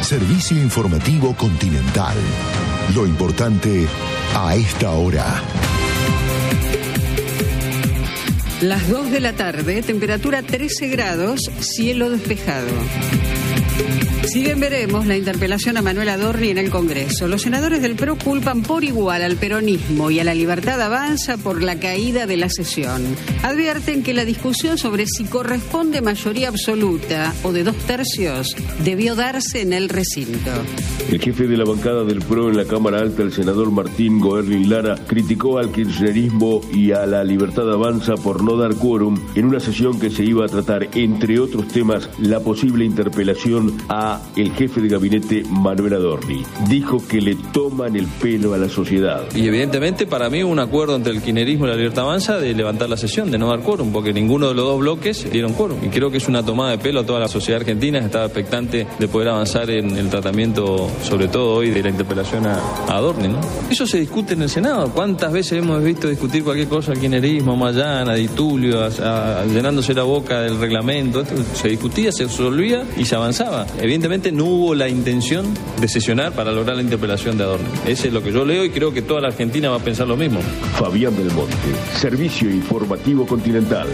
Servicio informativo Continental. Lo importante a esta hora. Las 2 de la tarde, temperatura 13 grados, cielo despejado. Si bien veremos la interpelación a Manuel Adorni en el Congreso, los senadores del PRO culpan por igual al peronismo y a la Libertad Avanza por la caída de la sesión. Advierten que la discusión sobre si corresponde mayoría absoluta o de 2/3 debió darse en el recinto. El jefe de la bancada del PRO en la Cámara Alta, el senador Martín Goerlin Lara, criticó al kirchnerismo y a la Libertad Avanza por no dar quórum en una sesión que se iba a tratar, entre otros temas, la posible interpelación a el jefe de gabinete Manuel Adorni. Dijo que le toman el pelo a la sociedad. Y evidentemente para mí hubo un acuerdo entre el kirchnerismo y la Libertad Avanza de levantar la sesión, de no dar quórum, porque ninguno de los dos bloques dieron quórum. Y creo que es una tomada de pelo a toda la sociedad argentina que estaba expectante de poder avanzar en el tratamiento, sobre todo hoy, de la interpelación a Adorni, ¿no? Eso se discute en el Senado. ¿Cuántas veces hemos visto discutir cualquier cosa al kirchnerismo, Mayana, Di Tulio, llenándose la boca del reglamento? Esto se discutía, se resolvía y se avanzaba. Evidentemente no hubo la intención de sesionar para lograr la interpelación de Adorni. Ese es lo que yo leo y creo que toda la Argentina va a pensar lo mismo. Fabián Belmonte, Servicio Informativo Continental.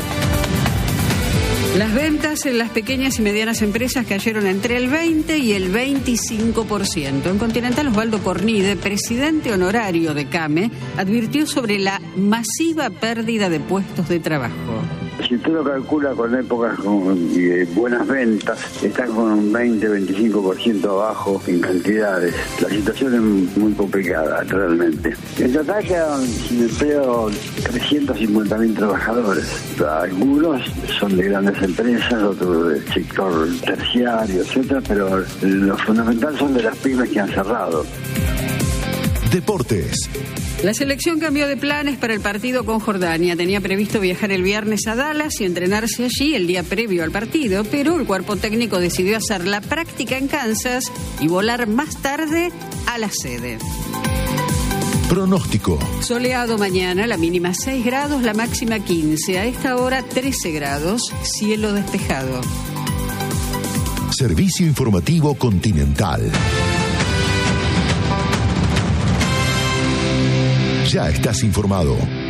Las ventas en las pequeñas y medianas empresas cayeron entre el 20 y el 25%. En Continental, Osvaldo Cornide, presidente honorario de CAME, advirtió sobre la masiva pérdida de puestos de trabajo. Si usted lo calcula con épocas de buenas ventas, están con un 20-25% abajo en cantidades. La situación es muy complicada, realmente. En total quedan sin empleo 350.000 trabajadores. Algunos son de grandes empresas, otros del sector terciario, etcétera, pero lo fundamental son de las pymes que han cerrado. Deportes. La selección cambió de planes para el partido con Jordania. Tenía previsto viajar el viernes a Dallas y entrenarse allí el día previo al partido, pero el cuerpo técnico decidió hacer la práctica en Kansas y volar más tarde a la sede. Pronóstico. Soleado mañana, la mínima 6 grados, la máxima 15. A esta hora 13 grados, cielo despejado. Servicio informativo Continental. Ya estás informado.